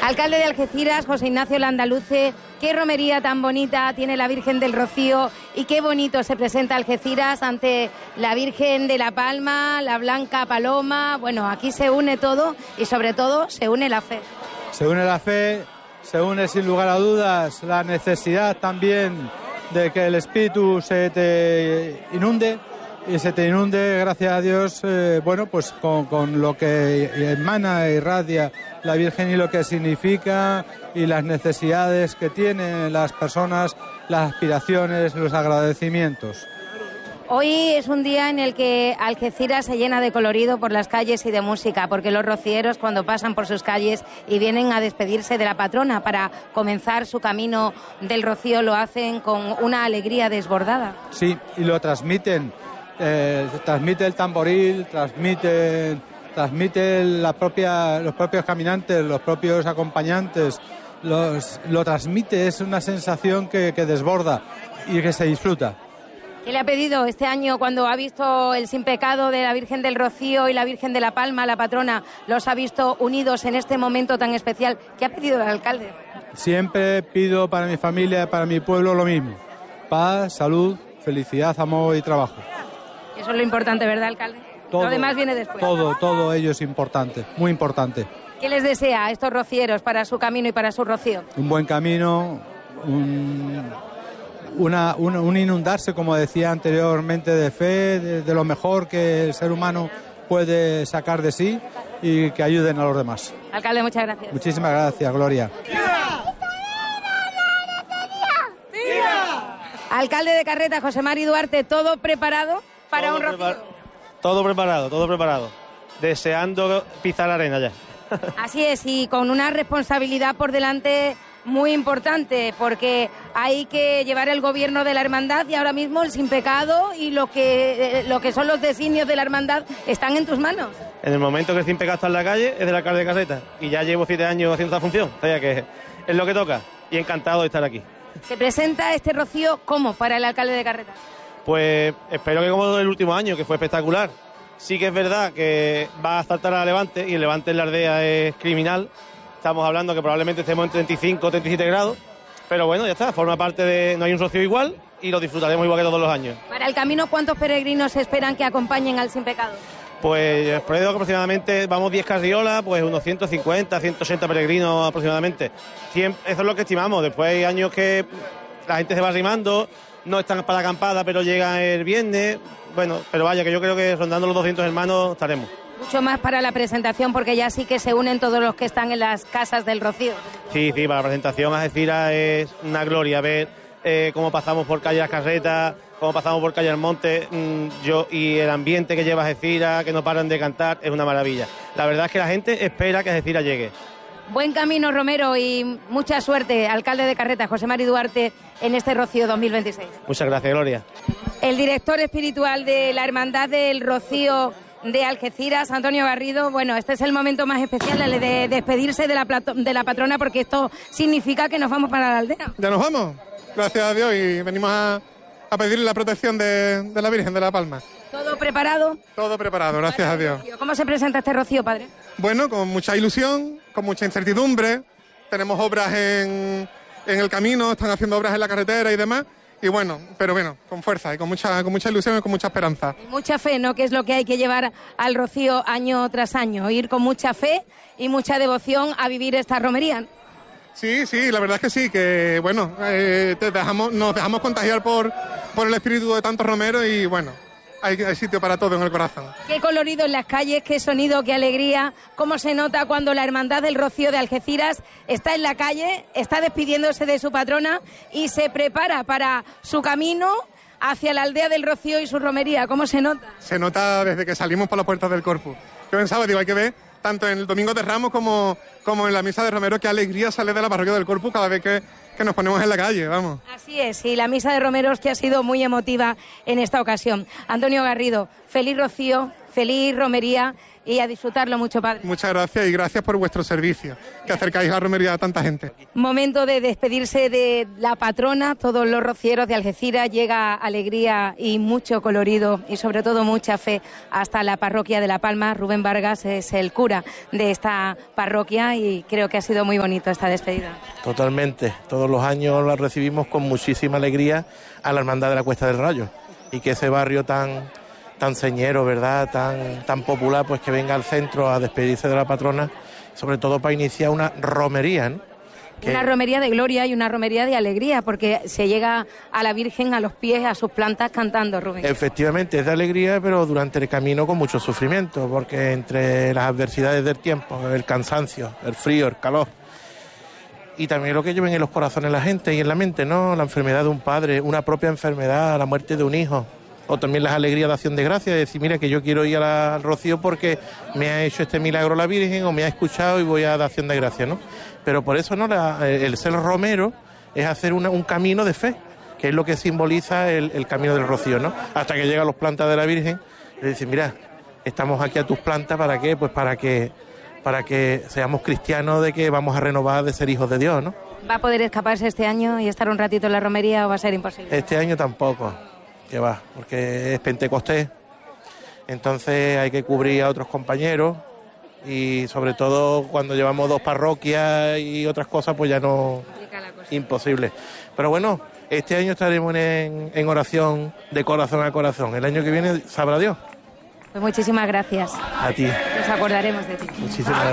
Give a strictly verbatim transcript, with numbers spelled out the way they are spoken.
Alcalde de Algeciras, José Ignacio Landaluce, qué romería tan bonita tiene la Virgen del Rocío y qué bonito se presenta Algeciras ante la Virgen de la Palma, la Blanca Paloma. Bueno, aquí se une todo y sobre todo se une la fe. Se une la fe, se une sin lugar a dudas la necesidad también de que el espíritu se te inunde y se te inunde, gracias a Dios, eh, bueno, pues con, con lo que emana e irradia la Virgen y lo que significa y las necesidades que tienen las personas, las aspiraciones, los agradecimientos. Hoy es un día en el que Algeciras se llena de colorido por las calles y de música, porque los rocieros cuando pasan por sus calles y vienen a despedirse de la patrona para comenzar su camino del Rocío lo hacen con una alegría desbordada. Sí, y lo transmiten, eh, transmite el tamboril, transmiten, transmiten la propia, los propios caminantes, los propios acompañantes, los, lo transmite, es una sensación que, que desborda y que se disfruta. ¿Qué le ha pedido este año cuando ha visto el Sin Pecado de la Virgen del Rocío y la Virgen de la Palma, la patrona, los ha visto unidos en este momento tan especial? ¿Qué ha pedido el alcalde? Siempre pido para mi familia, para mi pueblo lo mismo. Paz, salud, felicidad, amor y trabajo. Eso es lo importante, ¿verdad, alcalde? Todo, lo demás viene después. Todo, todo ello es importante, muy importante. ¿Qué les desea a estos rocieros para su camino y para su rocío? Un buen camino, un... Una, un, un inundarse, como decía anteriormente, de fe, de, de lo mejor que el ser humano puede sacar de sí y que ayuden a los demás. Alcalde, muchas gracias. Muchísimas gracias, Gloria. Alcalde de Carreta, José Mari Duarte, ¿todo preparado para todo un rocío? Prepar- todo preparado, todo preparado. Deseando pisar la arena ya. Así es, y con una responsabilidad por delante muy importante, porque hay que llevar el gobierno de la hermandad y ahora mismo el Sin Pecado y lo que, eh, lo que son los designios de la hermandad están en tus manos. En el momento que el Sin Pecado está en la calle, es del alcalde de Carreta. Y ya llevo siete años haciendo esta función. O sea que es lo que toca. Y encantado de estar aquí. ¿Se presenta este rocío cómo para el alcalde de Carreta? Pues espero que como el último año, que fue espectacular. Sí que es verdad que va a saltar a Levante, y el Levante en la aldea es criminal. Estamos hablando que probablemente estemos en treinta y cinco o treinta y siete grados. Pero bueno, ya está, forma parte de... No hay un rocío igual y lo disfrutaremos igual que todos los años. Para el camino, ¿cuántos peregrinos esperan que acompañen al Sin Pecado? Pues espero que aproximadamente, vamos diez carriolas, pues unos ciento cincuenta, ciento ochenta peregrinos aproximadamente. cien, eso es lo que estimamos. Después hay años que la gente se va arrimando, no están para la acampada, pero llegan el viernes. Bueno, pero vaya, que yo creo que rondando los doscientos hermanos estaremos. Mucho más para la presentación, porque ya sí que se unen todos los que están en las casas del Rocío. Sí, sí, para la presentación Algeciras es una gloria ver eh, cómo pasamos por calle Las Carretas, cómo pasamos por calle Almonte, mmm, yo y el ambiente que lleva Algeciras, que no paran de cantar, es una maravilla. La verdad es que la gente espera que Algeciras llegue. Buen camino, Romero, y mucha suerte, alcalde de Carreta, José Mari Duarte, en este Rocío dos mil veintiséis. Muchas gracias, Gloria. El director espiritual de la Hermandad del Rocío de Algeciras, Antonio Garrido. Bueno, este es el momento más especial, el de despedirse de la, plato, de la patrona, porque esto significa que nos vamos para la aldea. Ya nos vamos, gracias a Dios, y venimos a, a pedirle la protección de, de la Virgen de la Palma. ¿Todo preparado? Todo preparado, gracias a Dios. ¿Cómo se presenta este Rocío, padre? Bueno, con mucha ilusión, con mucha incertidumbre. Tenemos obras en, en el camino, están haciendo obras en la carretera y demás. Y bueno, pero bueno, con fuerza y con mucha, con mucha ilusión y con mucha esperanza. Y mucha fe, ¿no? Que es lo que hay que llevar al Rocío año tras año. Ir con mucha fe y mucha devoción a vivir esta romería. Sí, sí, la verdad es que sí, que bueno, eh, te dejamos, nos dejamos contagiar por, por el espíritu de tantos romeros y bueno, hay, hay sitio para todo en el corazón. Qué colorido en las calles, qué sonido, qué alegría, cómo se nota cuando la Hermandad del Rocío de Algeciras está en la calle, está despidiéndose de su patrona y se prepara para su camino hacia la aldea del Rocío y su romería. ¿Cómo se nota? Se nota desde que salimos por las puertas del Corpus. Yo pensaba, digo, hay que ver tanto en el Domingo de Ramos como, como en la Misa de Romero qué alegría sale de la parroquia del Corpus cada vez que, que nos ponemos en la calle, vamos. Así es, y la Misa de Romeros que ha sido muy emotiva en esta ocasión. Antonio Garrido, feliz Rocío, feliz romería y a disfrutarlo mucho, padre. Muchas gracias y gracias por vuestro servicio, que acercáis la romería a tanta gente. Momento de despedirse de la patrona, todos los rocieros de Algeciras, llega alegría y mucho colorido y sobre todo mucha fe hasta la parroquia de La Palma. Rubén Vargas es el cura de esta parroquia y creo que ha sido muy bonito esta despedida. Totalmente, todos los años la recibimos con muchísima alegría a la Hermandad de la Cuesta del Rayo y que ese barrio tan, tan señero, ¿verdad?, tan, tan popular, pues que venga al centro a despedirse de la patrona, sobre todo para iniciar una romería, ¿no? Que... Una romería de gloria y una romería de alegría, porque se llega a la Virgen a los pies, a sus plantas, cantando, Rubén. Efectivamente, es de alegría, pero durante el camino con mucho sufrimiento, porque entre las adversidades del tiempo, el cansancio, el frío, el calor, y también lo que lleven en los corazones la gente y en la mente, ¿no? La enfermedad de un padre, una propia enfermedad, la muerte de un hijo, o también las alegrías de acción de gracia, de decir, mira, que yo quiero ir al Rocío porque me ha hecho este milagro la Virgen o me ha escuchado y voy a dar acción de gracia, ¿no? Pero por eso, ¿no?, la, el ser romero es hacer una, un camino de fe, que es lo que simboliza el, el camino del Rocío, ¿no? Hasta que llega a los plantas de la Virgen y le dice, mira, estamos aquí a tus plantas, ¿para qué? Pues para que para que seamos cristianos, de que vamos a renovar de ser hijos de Dios, ¿no? ¿Va a poder escaparse este año y estar un ratito en la romería o va a ser imposible? Este año tampoco, que va, porque es Pentecostés, entonces hay que cubrir a otros compañeros y sobre todo cuando llevamos dos parroquias y otras cosas, pues ya no, imposible. Pero bueno, este año estaremos en, en oración de corazón a corazón, el año que viene sabrá Dios. Pues muchísimas gracias. A ti. Nos acordaremos de ti. Muchísimas gracias.